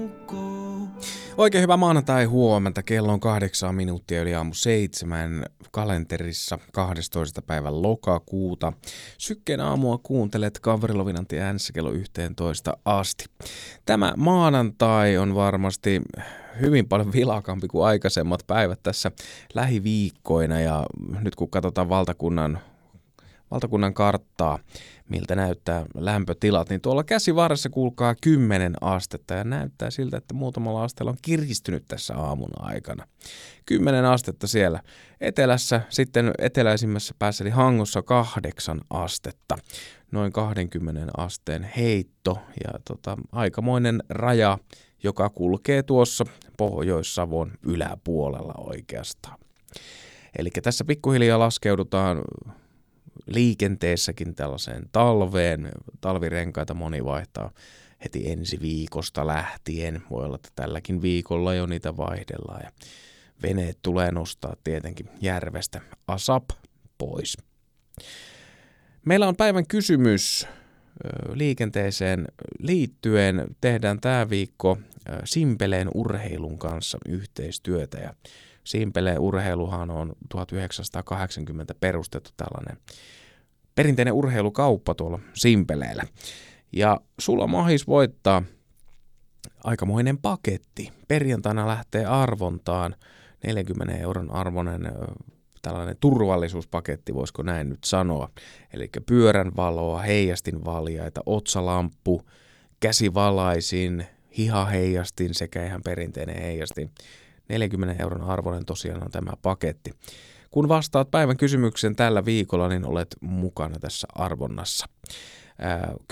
Oikein hyvää maanantai huomenta. Kello on 8 minuuttia yli aamu 7 kalenterissa 12. päivän lokakuuta. Sykkeen aamua kuuntelet Gavrilovinantti äänessä kello 11 asti. Tämä maanantai on varmasti hyvin paljon vilakampi kuin aikaisemmat päivät tässä lähiviikkoina. Ja nyt kun katsotaan valtakunnan karttaa, miltä näyttää lämpötilat, niin tuolla käsivarressa kuulkaa 10 astetta ja näyttää siltä, että muutamalla asteella on kiristynyt tässä aamun aikana. 10 astetta siellä etelässä, sitten eteläisimmässä päässä eli Hangossa 8 astetta. Noin 20 asteen heitto ja aikamoinen raja, joka kulkee tuossa Pohjois-Savon yläpuolella oikeastaan. Eli tässä pikkuhiljaa laskeudutaan liikenteessäkin tällaiseen talveen. Talvirenkaita moni vaihtaa heti ensi viikosta lähtien. Voi olla, että tälläkin viikolla jo niitä vaihdellaan. Ja veneet tulee nostaa tietenkin järvestä asap pois. Meillä on päivän kysymys liikenteeseen liittyen. Tehdään tämä viikko Simpeleen urheilun kanssa yhteistyötä. Ja Simpeleen urheiluhan on 1980 perustettu tällainen perinteinen urheilukauppa tuolla Simpeleellä. Ja sulla on mahis voittaa aikamoinen paketti. Perjantaina lähtee arvontaan 40 euron arvoinen tällainen turvallisuuspaketti, voisiko näin nyt sanoa. Eli pyöränvaloa, heijastinvaljaita, otsalamppu, käsivalaisin, hihaheijastin sekä ihan perinteinen heijastin. 40 euron arvoinen tosiaan on tämä paketti. Kun vastaat päivän kysymyksen tällä viikolla, niin olet mukana tässä arvonnassa.